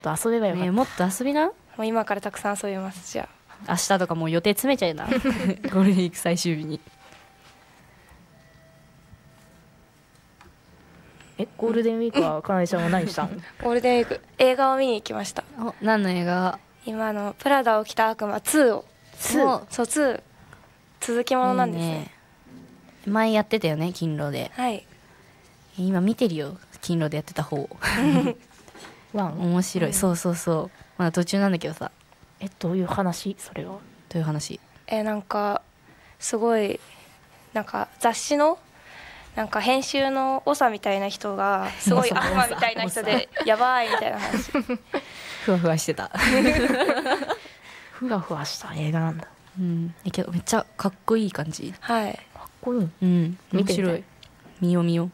遊べばよかった、 ね、もっと遊びな。 もう今からたくさん遊びます。じゃ明日とかもう予定詰めちゃいなゴールデンウィーク最終日に。 ゴールデンウィークはかなでちゃんは何したの？ あ、ゴールデンウィーク映画を見に行きました。 お、何の映画？ 今のプラダを着た悪魔2を。 2？ そう、2続きものなんですね。 いいね。前やってたよね、金炉で。 はい。 今見てるよ、金炉でやってた方ワン？ 面白い、そうそうそう。まだ途中なんだけどさ。 どういう話それは？ どういう話？ なんかすごいなんか雑誌のなんか編集の長みたいな人がすごい悪魔みたいな人でやばいみたいな話。 ふわふわしてたふわふわした映画なんだ。 けどめっちゃかっこいい感じ。 はい。 かっこいい。 面見てみたい白い。見よう見よう。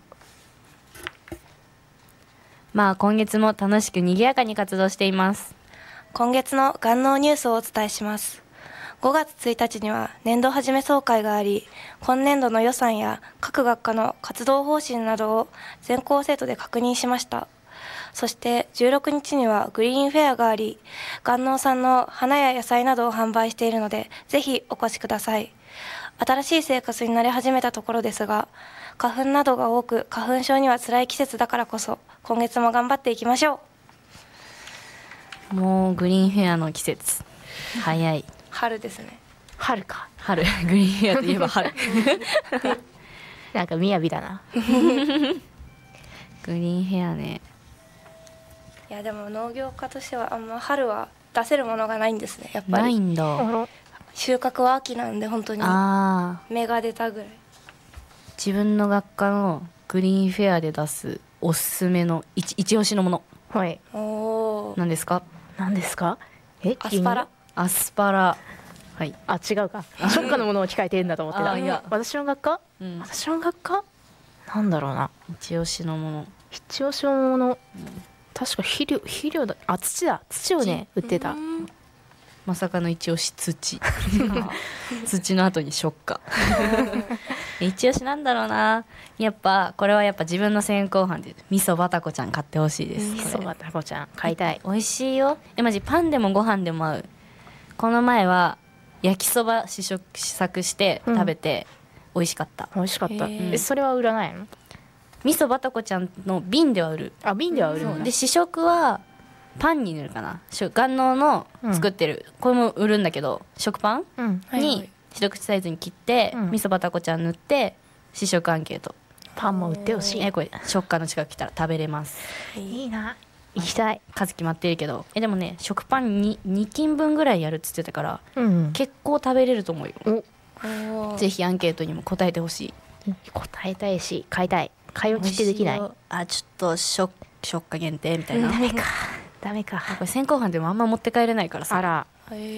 まあ今月も楽しく賑やかに活動しています。 今月の眼能ニュースをお伝えします。5月1日には年度始め総会があり、今年度の予算や各学科の活動方針などを全校生徒で確認しました。そして16日にはグリーンフェアがあり、眼能産の花や野菜などを販売しているので、ぜひお越しください。新しい生活に慣れ始めたところですが、花粉などが多く花粉症には辛い季節だからこそ、今月も頑張っていきましょう。 もうグリーンフェアの季節早い。 春ですね。 春か。 春グリーンフェアといえば春なんか雅だな。 グリーンフェアね。 いやでも農業家としてはあんま春は出せるものがないんですね。やっぱりないんだ。 収穫は秋なんで本当に芽が出たぐらい。 自分の学科のグリーンフェアで出すおすすめの一押しのもの、 はい。 何ですか？ 何ですか？ アスパラ。 アスパラ。はい。 あ、違うか。直下のものを聞かれてるんだと思ってた。 いや、 私の学科？私の学科？なんだろうな。 一押しのもの。 一押しのもの。確か肥料だ。あ、土だ。土をね売ってた。 まさかの一押し土土の後にショッカ一押しなんだろうな。やっぱこれはやっぱ自分の先行班で味噌バタコちゃん買ってほしいです。 味噌バタコちゃん買いたい。 美味しいよ。マジパンでもご飯でも合う。この前は焼きそば試作して食べて美味しかった、 美味しかった。それは売らないの？ 味噌バタコちゃんの瓶では売る。 あ、瓶では売るんだ。 で試食はパンに塗るかな。眼能の作ってる、これも売るんだけど食パンに一口サイズに切って、味噌バタコちゃん塗って試食アンケート。 パンも売ってほしい。 これショッカーの近く来たら食べれます。 いいな、行きたい。 数決まってるけどでもね食パンに2斤分ぐらいやるっつってたから、結構食べれると思うよ。ぜひアンケートにも答えてほしい。 答えたいし買いたい。買い置きってできない？ あ、ちょっとショッカ限定みたいな。 ダメか。 これ先行班でもあんま持って帰れないからさ。 あら、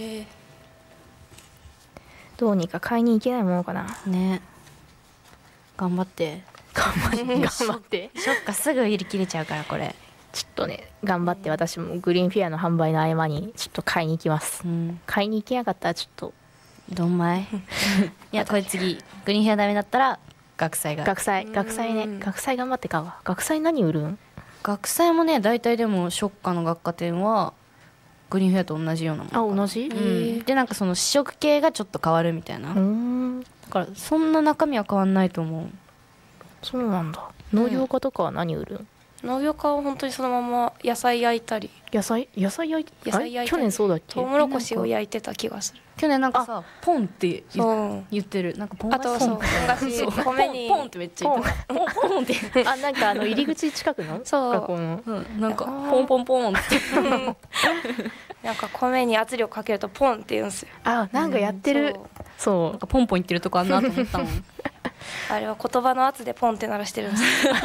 どうにか買いに行けないものかな。 ね、頑張って頑張ってショッカすぐ売り切れちゃうからこれ。 ちょっとね頑張って私もグリーンフェアの販売の合間にちょっと買いに行きます、買いに行けなかったらちょっとどんまいいやこれ次グリーンフェアダメだったら学祭ね。学祭頑張って買うわ。学祭何売るん？ 学祭もね大体でもショッカの学科展はグリーンフェアと同じようなもの。 あ、同じ？ でなんかその試食系がちょっと変わるみたいな。だからそんな中身は変わんないと思う。 そうなんだ。農業科とかは何売るん？ 農業科は本当にそのまま野菜焼いたり。 野菜焼いたり。去年そうだっけ？ トウモロコシを焼いてた気がする。 去年なんかさポンって言ってる。なんかポン。 あとそう米にポンってめっちゃ言ってた。ポンって。 あ、なんか入り口近くの？ そう。 学校の。 なんかポンポンポンって。 なんか米に圧力かけるとポンって言うんですよ。 あ、なんかやってる。そう。 なんかポンポン言ってるとこあんなと思ったもん。 あれは言葉の圧でポンって鳴らしてるんですよ。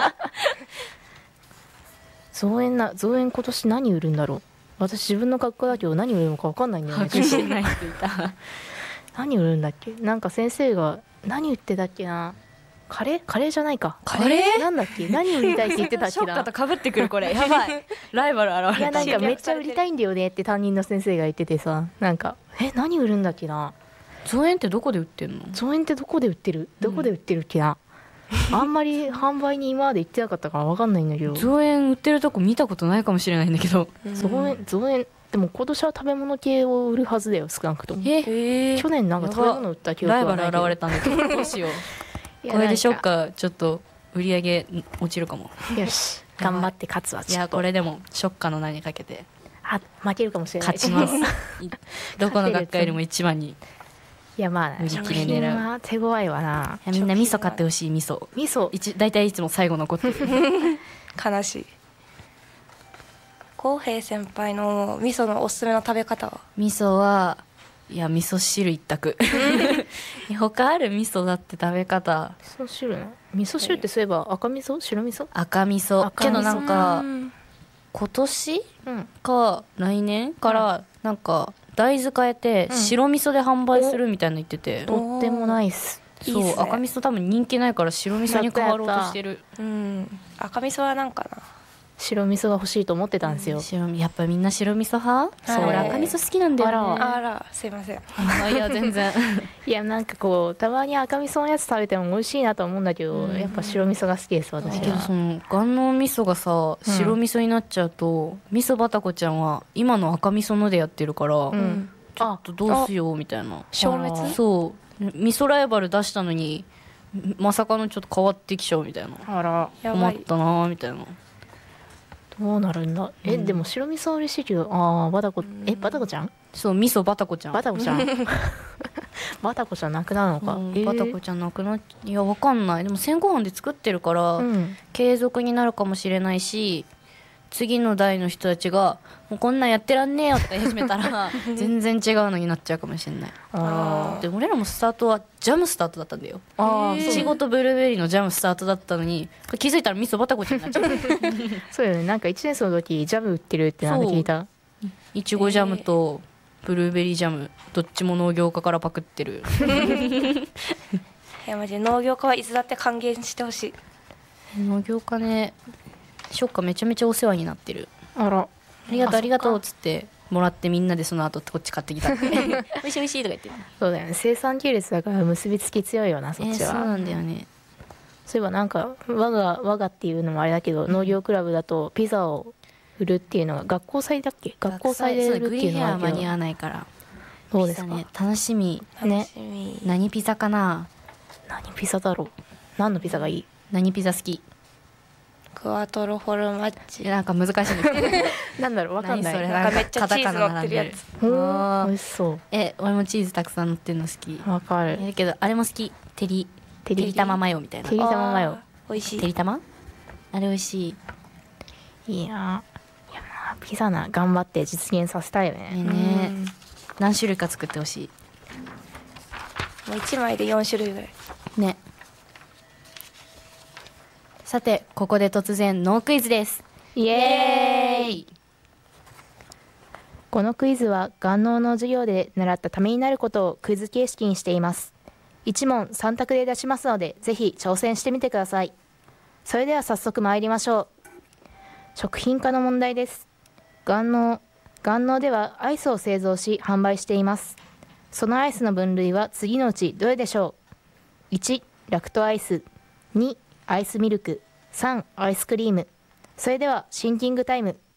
造園今年何売るんだろう。私自分の学校だけど何売るのか分かんないんだよね。 してない人いた。 何売るんだっけ。なんか先生が何売ってたっけな。カレーじゃないか。 カレーなんだっけ。何売りたいって言ってたっけな。 ショッカと被ってくるこれ。やばい。ライバル現れた。 いやなんかめっちゃ売りたいんだよねって担任の先生が言っててさ、なんか何売るんだっけな。 造園ってどこで売ってんの？ 造園ってどこで売ってるっけな。 あんまり販売に今まで行ってなかったから分かんないんだけど。 造園売ってるとこ見たことないかもしれないんだけど。 造園でも今年は食べ物系を売るはずだよ、少なくとも。 え去年なんか食べ物売った記憶ライはないけど。 バル現れたんだけどどうしよう。 いやこれでショッなんかカーちょっと売り上げ落ちるかも。 よし頑張って勝つわ。 いやこれでもショッカーの名にかけて負けるかもしれない。 勝ちます。どこの学科よりも一番に。 いやまあ売り切れ狙う。 食品は手強いわな。 いやみんな味噌買ってほしい。味噌大体いつも最後残ってる。 悲しい。浩平先輩の味噌のおすすめの食べ方は？ 味噌はいや味噌汁一択。他ある味噌だって食べ方。 味噌汁ってそういえば赤味噌白味噌赤味噌赤味噌けどなんか今年か来年からなんか大豆変えて白味噌で販売するみたいなの言ってて、 とってもナイス。 そういいっすね赤味噌多分人気ないから白味噌に変わろうとしてる。 赤味噌はなんかな。 白味噌が欲しいと思ってたんですよ。 やっぱみんな白味噌派？ はい俺赤味噌好きなんだよね。 あらすいません。 いや全然。 いやなんかこうたまに赤味噌のやつ食べても美味しいなと思うんだけど、やっぱ白味噌が好きです私けどは。 その万能味噌がさ白味噌になっちゃうと、味噌バタコちゃんは今の赤味噌のでやってるから、ちょっとどうしようみたいな。 消滅？ そう味噌ライバル出したのにまさかのちょっと変わってきちゃうみたいな。 あらやばい。 困ったなみたいな。 どうなるんだ。でも白味噌は嬉しいけど、バタコちゃんそう味噌バタコちゃん。 バタコちゃんバタコちゃんなくなるのか。 バタコちゃんなくなっいやわかんない。でも先ご飯で作ってるから、継続になるかもしれないし、次の代の人たちがもうこんなんやってらんねえよって言い始めたら全然違うのになっちゃうかもしれない。で俺らもスタートはジャムスタートだったんだよ。いちごとブルーベリーのジャムスタートだったのに気づいたら味噌バタコちゃんになっちゃう。 そうよね。なんか1年生の時ジャム売ってるってなんで聞いた。 いちごジャムとブルーベリージャムどっちも農業家からパクってる。 いやマジで農業家はいつだって還元してほしい。 農業家ねショッカめちゃめちゃお世話になってる。 あらありがとうありがとうっつってもらってみんなでその後こっち買ってきたって。おいしいおいしいとか言って。 そうだよね。生産系列だから結びつき強いよなそっちは。 そうなんだよね。 そういえばなんか我がっていうのもあれだけど、農業クラブだとピザを売るっていうのが学校祭だっけ？学校祭で売るっていうのがあるけどグリーンヘア間に合わないからどうですかピザね楽しみ。 楽しみ。 何ピザかな。 何ピザだろう。何のピザがいい？ 何ピザ好き？ クワトロフォルマッチ。 なんか難しいんですけど。 なんだろうわかんない。 何それなんかめっちゃチーズ乗ってるやつ。 美味しそう。 俺もチーズたくさん乗ってるの好き。 わかる。 だけどあれも好き。てり玉マヨみたいな。 てり玉マヨ。 美味しい。 てり玉？あれ美味しい。 いいな。いやまあピザな頑張って実現させたいよね。 ね何種類か作ってほしもう1枚で4種類ぐらい。 い。ね。さてここで突然ノークイズです。 イエーイ。このクイズは眼脳の授業で習ったためになることをクイズ形式にしています。1問3択で出しますのでぜひ挑戦してみてください。それでは早速参りましょう。食品科の問題です。眼脳ではアイスを製造し販売しています。そのアイスの分類は次のうちどれでしょう。1ラクトアイス、2アイスミルク、3アイスクリーム。それではシンキングタイム